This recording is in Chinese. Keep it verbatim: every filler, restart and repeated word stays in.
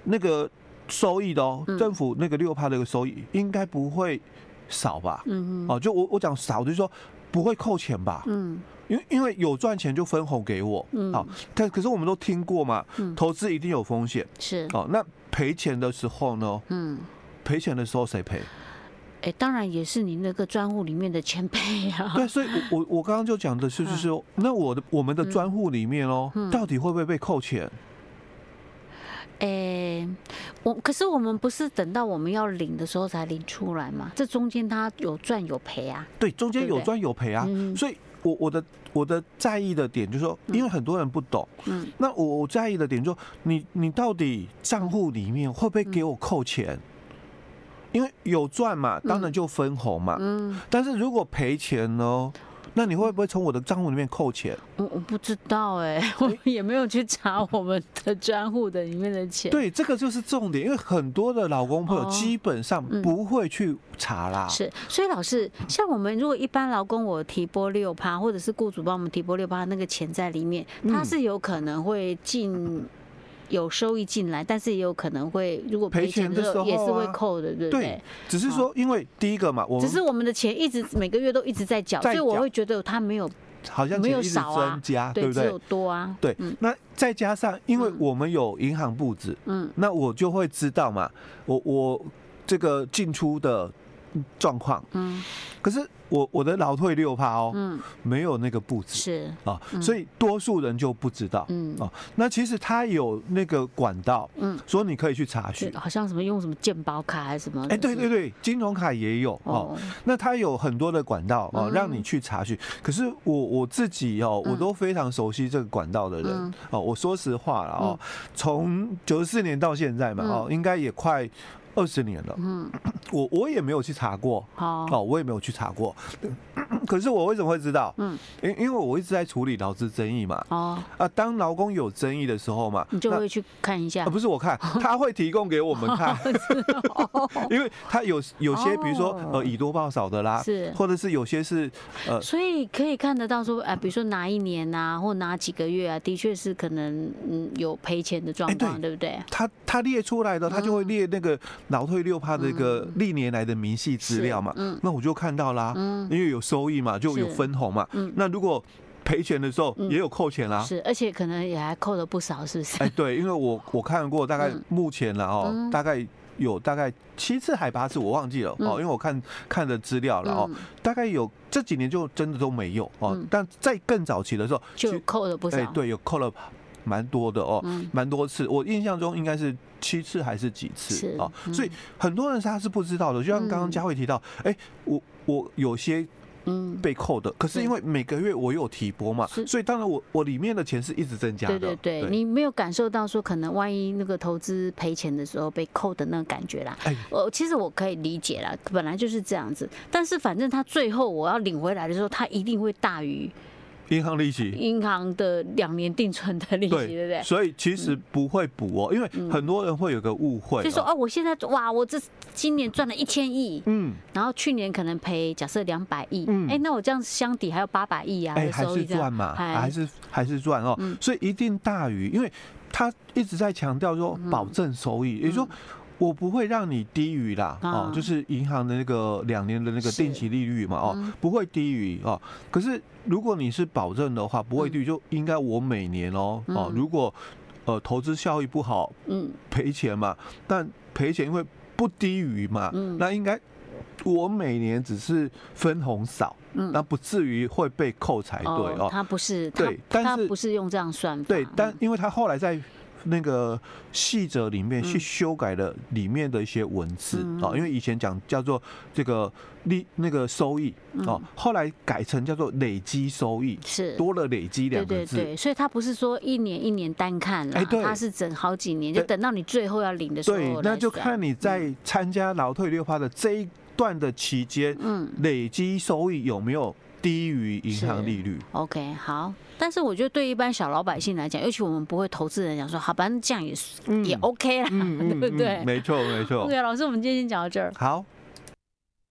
那个收益的哦，政府那个六趴的一个收益应该不会少吧？嗯哦，就我我讲少就是说不会扣钱吧？嗯。因为因为有赚钱就分红给我，嗯，好，可可是我们都听过嘛，嗯，投资一定有风险， 是， 哦，那赔钱的时候呢，嗯，赔钱的时候谁赔？ 哎、欸，当然也是你那个专户里面的钱赔啊。 对，所以我我我刚刚就讲的是，就是说，那我的我们的专户里面哦，嗯、到底会不会被扣钱？ 哎、欸，我可是我们不是等到我们要领的时候才领出来嘛？这中间它有赚有赔啊。 对，中间有赚有赔啊，嗯、所以。我我的我的在意的点就是说，因为很多人不懂，嗯，那我我在意的点就是说，你你到底账户里面会不会给我扣钱？因为有赚嘛，当然就分红嘛，嗯，但是如果赔钱呢？那你会不会从我的账户里面扣钱？ 我我不知道哎、欸，我也没有去查我们的专户的里面的钱。 对，这个就是重点，因为很多的劳工朋友基本上不会去查啦。 哦嗯、是，所以老师，像我们如果一般劳工我提拨六趴，或者是雇主帮我们提拨六趴，那个钱在里面，它是有可能会进。有收益进来，但是也有可能会，如果赔钱的时候也是会扣的，对不对？ 对，只是说因为第一个嘛，我只是我们的钱一直每个月都一直在缴，所以我会觉得它没有， 好像没有少啊， 增加，对不对？ 只有多啊。 对，那再加上因为我们有银行簿子，嗯，那我就会知道嘛，我我这个进出的状况，嗯，可是我我的劳退六趴哦，嗯，没有那个簿子是啊，所以多数人就不知道，嗯哦，那其实他有那个管道，嗯，说你可以去查询， 好像什么用什么健保卡还是什么， 哎，对对对，金融卡也有哦，那他有很多的管道哦，让你去查询。可是我我自己哦，我都非常熟悉这个管道的人哦，我说实话了哦，从九十四年到现在嘛哦，应该也快。二十年了，嗯，我我也没有去查过，哦，我也没有去查过，可是我为什么会知道？嗯，因因为我一直在处理劳资争议嘛，哦，啊，当劳工有争议的时候嘛， 你就会去看一下， 啊，不是我看，他会提供给我们看，因为他有有些比如说呃以多报少的啦， 是， 或者是有些是呃， 所以可以看得到说，哎，比如说哪一年啊，或哪几个月啊，的确是可能嗯有赔钱的状况，对不对？ 他他列出来的，他就会列那个。劳退六趴的一个历年来的明细资料嘛，嗯、那我就看到啦，嗯、因为有收益嘛，就有分红嘛。嗯、那如果赔钱的时候也有扣钱啦， 是，而且可能也还扣了不少，是不是？ 哎，对，因为我我看过，大概目前了哦，嗯、大概有大概七次还八次，我忘记了、嗯、哦，因为我看看的资料了哦，嗯、大概有这几年就真的都没有哦，嗯、但在更早期的时候就扣了不少， 哎，对，有扣了。蛮多的哦，蛮多次，我印象中应该是七次还是几次啊？所以很多人他是不知道的，就像刚刚佳慧提到，哎，我我有些嗯被扣的，可是因为每个月我有提拨嘛，所以当然我我里面的钱是一直增加的。 对对对，你没有感受到说可能万一那个投资赔钱的时候被扣的那个感觉啦。哎，我其实我可以理解啦，本来就是这样子，但是反正他最后我要领回来的时候，他一定会大于。 银行利息， 银行的两年定存的利息，对不对？ 所以其实不会补哦，因为很多人会有个误会， 就说哦，我现在哇，我这今年赚了一千亿，嗯，然后去年可能赔假设两百亿，嗯，哎，那我这样相抵还有八百亿啊， 哎，还是赚嘛，还是还是赚哦，所以一定大于，因为他一直在强调说保证收益，也就是说。我不会让你低于啦，哦，就是银行的那个两年的那个定期利率嘛，哦，不会低于哦。可是如果你是保证的话，不会低于就应该我每年哦，哦，如果呃投资效益不好，嗯，赔钱嘛，但赔钱因为不低于嘛，那应该我每年只是分红少，那不至于会被扣才对哦。 他不是，对，但是他不是用这样算法， 对，但因为他后来在。那个细则里面去修改了里面的一些文字啊、嗯，因为以前讲叫做这个利那个收益哦、嗯，后来改成叫做累积收益，是多了累积两个字， 对对对，所以它不是说一年一年单看啦，哎，对，它是整好几年，就等到你最后要领的时候， 对，那就看你在参加劳退六趴的这一段的期间，嗯，累积收益有没有低于银行利率 ？OK， 好。但是我觉得对一般小老百姓来讲，尤其我们不会投资人讲说，好吧，这样也、嗯、也 OK 啦，嗯、对不对？ 嗯、没错没错。 对啊，老师，我们今天先讲到这儿。 好。